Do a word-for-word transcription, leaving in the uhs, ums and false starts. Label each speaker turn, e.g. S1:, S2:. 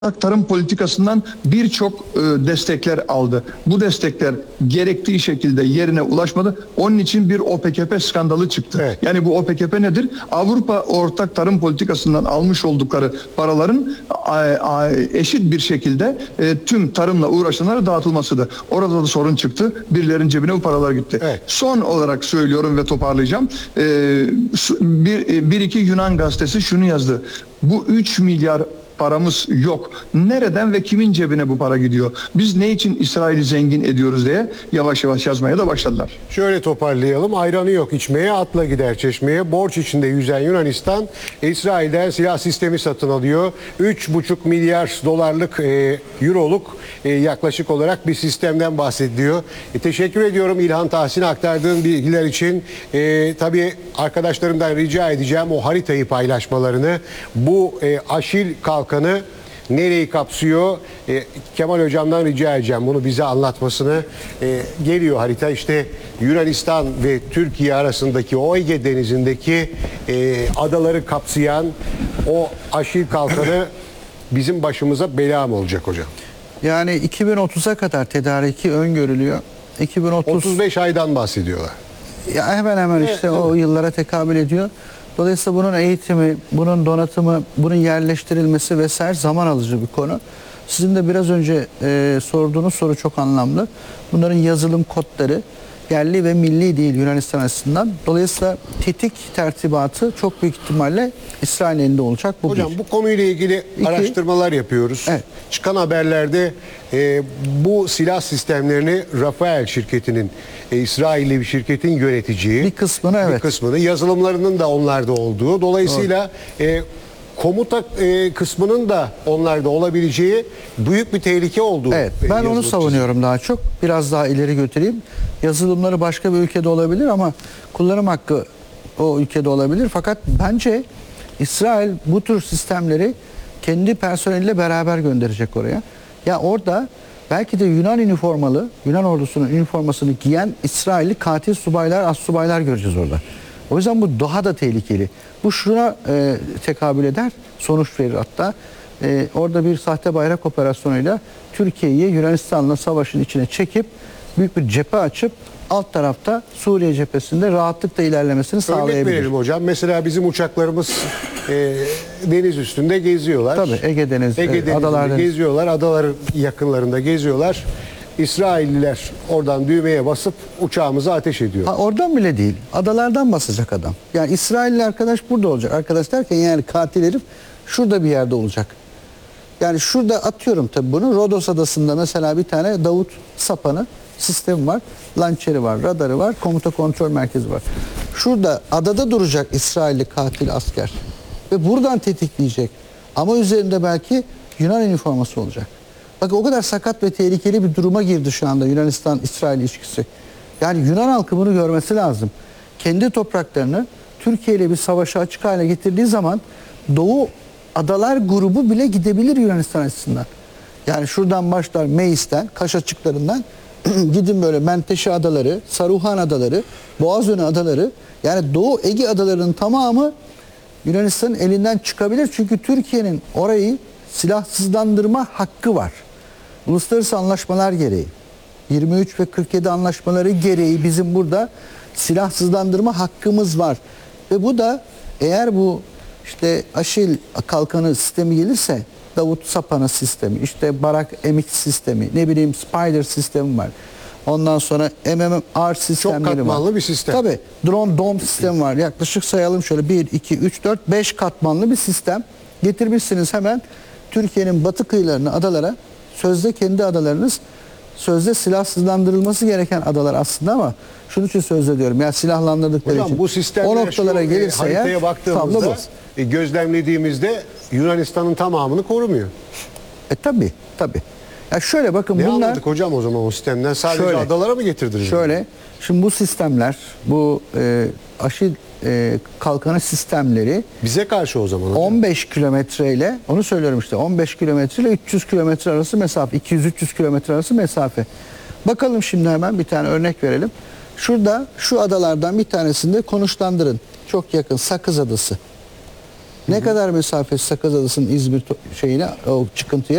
S1: tarım politikasından birçok e, destekler aldı. Bu destekler gerektiği şekilde yerine ulaşmadı. Onun için bir O P K P skandalı çıktı.
S2: Evet.
S1: Yani bu O P K P nedir? Avrupa ortak tarım politikasından almış oldukları paraların a, a, eşit bir şekilde e, tüm tarımla uğraşanlara dağıtılmasıdır. Orada da sorun çıktı. Birilerinin cebine bu paralar gitti.
S2: Evet.
S1: Son olarak söylüyorum ve toparlayacağım. E, bir, bir iki Yunan gazetesi şunu yazdı. Bu üç milyar paramız yok. Nereden ve kimin cebine bu para gidiyor? Biz ne için İsrail'i zengin ediyoruz diye yavaş yavaş yazmaya da başladılar.
S2: Şöyle toparlayalım. Ayranı yok içmeye, atla gider çeşmeye. Borç içinde yüzen Yunanistan, İsrail'den silah sistemi satın alıyor. üç buçuk milyar dolarlık, e, euroluk e, yaklaşık olarak bir sistemden bahsediliyor. E, teşekkür ediyorum İlhan Tahsin'e aktardığın bilgiler için. E, tabii arkadaşlarımdan rica edeceğim o haritayı paylaşmalarını. Bu e, Aşil kalkanı nereyi kapsıyor? E, Kemal Hocam'dan rica edeceğim bunu bize anlatmasını. E, geliyor harita işte Yunanistan ve Türkiye arasındaki o Ege Denizi'ndeki e, adaları kapsayan o Aşil kalkanı bizim başımıza bela mı olacak hocam?
S3: Yani iki bin otuza kadar tedariki öngörülüyor. iki bin otuz
S2: otuz beş aydan bahsediyorlar.
S3: ya hemen hemen işte
S2: Evet,
S3: o
S2: evet.
S3: yıllara tekabül ediyor. Dolayısıyla bunun eğitimi, bunun donatımı, bunun yerleştirilmesi vesaire zaman alıcı bir konu. Sizin de biraz önce e, sorduğunuz soru çok anlamlı. Bunların yazılım kodları yerli ve milli değil Yunanistan açısından. Dolayısıyla tetik tertibatı çok büyük ihtimalle İsrail elinde olacak. Bu
S2: Hocam
S3: bir.
S2: bu konuyla ilgili
S3: İki.
S2: araştırmalar yapıyoruz.
S3: Evet.
S2: Çıkan haberlerde e, bu silah sistemlerini Rafael şirketinin, e, İsrailli bir şirketin yöneteceği,
S3: Bir kısmını,
S2: bir
S3: evet.
S2: kısmını, yazılımlarının da onlarda olduğu. Dolayısıyla e, komuta e, kısmının da onlarda olabileceği büyük bir tehlike olduğu.
S3: Evet,
S2: e,
S3: ben onu
S2: yazılıp
S3: savunuyorum daha çok. Biraz daha ileri götüreyim. Yazılımları başka bir ülkede olabilir ama kullanım hakkı o ülkede olabilir. Fakat bence İsrail bu tür sistemleri kendi personeliyle beraber gönderecek oraya. Ya orada belki de Yunan üniformalı, Yunan ordusunun üniformasını giyen İsrailli katil subaylar, astsubaylar göreceğiz orada. O yüzden bu daha da tehlikeli. Bu şuna e, tekabül eder, sonuç verir hatta. E, orada bir sahte bayrak operasyonuyla Türkiye'yi Yunanistan'la savaşın içine çekip büyük bir cephe açıp alt tarafta Suriye cephesinde rahatlıkla ilerlemesini
S2: Örnek
S3: sağlayabilir.
S2: verelim hocam. Mesela bizim uçaklarımız e, deniz üstünde geziyorlar.
S3: Tabii Ege Denizi,
S2: Ege Denizi'nde
S3: Adalar Denizi.
S2: geziyorlar. Adaların yakınlarında geziyorlar. İsrailliler oradan düğmeye basıp uçağımıza ateş ediyor.
S3: Ha, oradan bile değil. Adalardan basacak adam. Yani İsrailli arkadaş burada olacak. Arkadaş derken yani katil herif şurada bir yerde olacak. Yani şurada atıyorum tabii bunu. Rodos adasında mesela bir tane Davut Sapan'ı sistemi var. Lançeri var, radarı var, komuta kontrol merkezi var. Şurada adada duracak İsrailli katil asker. Ve buradan tetikleyecek. Ama üzerinde belki Yunan üniforması olacak. Bakın o kadar sakat ve tehlikeli bir duruma girdi şu anda Yunanistan-İsrail ilişkisi. Yani Yunan halkı bunu görmesi lazım. Kendi topraklarını Türkiye ile bir savaşa açık hale getirdiği zaman Doğu Adalar grubu bile gidebilir Yunanistan açısından. Yani şuradan başlar Meis'ten, Kaş açıklarından gidin böyle Menteşe adaları, Saruhan adaları, Boğazönü adaları, yani Doğu Ege adalarının tamamı Yunanistan'ın elinden çıkabilir. Çünkü Türkiye'nin orayı silahsızlandırma hakkı var. Uluslararası anlaşmalar gereği, yirmi üç ve kırk yedi anlaşmaları gereği bizim burada silahsızlandırma hakkımız var. Ve bu da eğer bu işte Aşil kalkanı sistemi gelirse, Davut Sapan'ı sistemi, işte Barak M X sistemi, ne bileyim Spider sistemi var. Ondan sonra M M R sistemleri var.
S2: Çok katmanlı bir sistem.
S3: Tabii. Drone Dome sistemi var. Yaklaşık sayalım şöyle bir, iki, üç, dört, beş katmanlı bir sistem. Getirmişsiniz hemen Türkiye'nin batı kıyılarını adalara, sözde kendi adalarınız, sözde silahsızlandırılması gereken adalar aslında ama şunun için sözde diyorum. Yani silahlandırdıkları
S2: Hocam
S3: için.
S2: bu sistemler
S3: o noktalara
S2: şu, e,
S3: gelirse
S2: haritaya
S3: eğer tablo
S2: baktığımızda
S3: bu.
S2: e, gözlemlediğimizde Yunanistan'ın tamamını korumuyor.
S3: E tabi tabi. Ya şöyle bakın
S2: Ne
S3: bunlar
S2: anladık hocam o zaman o sistemden? Sadece
S3: Şöyle,
S2: adalara mı getirdiniz?
S3: şöyle şimdi bu sistemler, bu e, Aşil e, kalkanı sistemleri
S2: Bize karşı o zaman hocam.
S3: on beş kilometre ile, onu söylüyorum işte, on beş kilometre ile üç yüz kilometre arası mesafe, iki yüz üç yüz kilometre arası mesafe. Bakalım şimdi hemen bir tane örnek verelim. Şurada şu adalardan bir tanesinde konuşlandırın. Çok yakın Sakız Adası. Ne kadar mesafesi Sakız Adası'nın İzmir to- şeyine, o çıkıntıya?